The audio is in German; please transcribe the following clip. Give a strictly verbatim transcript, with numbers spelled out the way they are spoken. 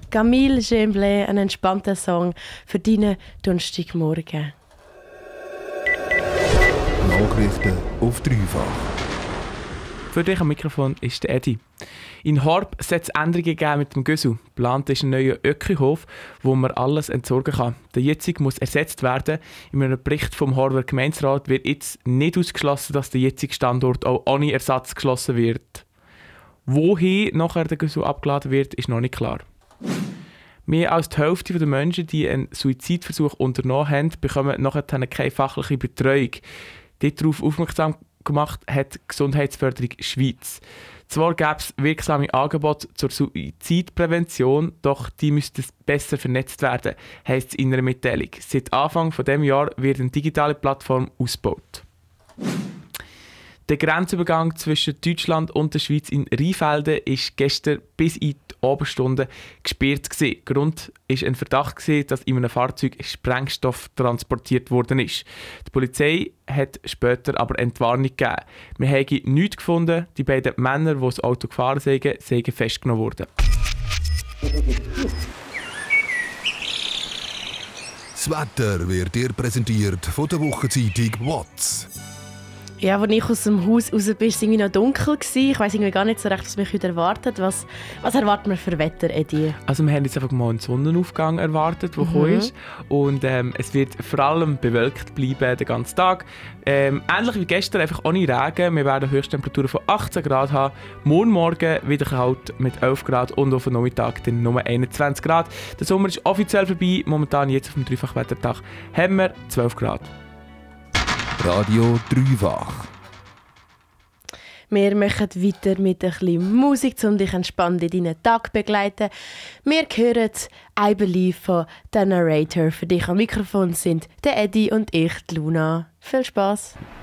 Camille Gemblé, ein entspannter Song für deinen Donnerstagmorgen. Nachrichten auf dreifach. Für dich am Mikrofon ist der Edi. In Horb soll es Änderungen geben mit dem Gösu. Geplant ist ein neuer Ökkihof, wo man alles entsorgen kann. Der jetzige muss ersetzt werden. In einem Bericht vom Horber Gemeinderat wird jetzt nicht ausgeschlossen, dass der jetzige Standort auch ohne Ersatz geschlossen wird. Wohin nachher der Gösu abgeladen wird, ist noch nicht klar. Mehr als die Hälfte der Menschen, die einen Suizidversuch unternommen haben, bekommen nachher keine fachliche Betreuung. Darauf aufmerksam gemacht hat die Gesundheitsförderung Schweiz. Zwar gäbe es wirksame Angebote zur Suizidprävention, doch die müssten besser vernetzt werden, heisst es in einer Mitteilung. Seit Anfang dieses Jahres wird eine digitale Plattform ausgebaut. Der Grenzübergang zwischen Deutschland und der Schweiz in Rheinfelden ist gestern bis in die Abendstunden gesperrt gewesen. Grund war ein Verdacht gewesen, dass in einem Fahrzeug Sprengstoff transportiert worden ist. Die Polizei hat später aber Entwarnung gegeben. Wir haben nichts gefunden. Die beiden Männer, die das Auto gefahren sind, sind festgenommen worden. Das Wetter wird dir präsentiert von der Wochenzeitung «Watz». Ja, als ich aus dem Haus raus bin, war es irgendwie noch dunkel. Ich weiss irgendwie gar nicht so recht, was mich heute erwartet. Was, was erwartet man für Wetter, Edi? Also wir haben jetzt einfach mal einen Sonnenaufgang erwartet, der Mhm. gekommen ist. Und ähm, es wird vor allem bewölkt bleiben den ganzen Tag. Ähm, ähnlich wie gestern, einfach ohne Regen. Wir werden Höchsttemperaturen von achtzehn Grad haben. Morgen Morgen wieder kalt mit elf Grad und auf den Nachmittag dann nur einundzwanzig Grad. Der Sommer ist offiziell vorbei. Momentan jetzt auf dem Dreifachwettertag haben wir zwölf Grad. Radio Dreifach. Wir machen weiter mit ein bisschen Musik, um dich entspannt in deinen Tag zu begleiten. Wir hören «I Believe» von «The Narrator». Für dich am Mikrofon sind der Eddie und ich, die Luna. Viel Spass!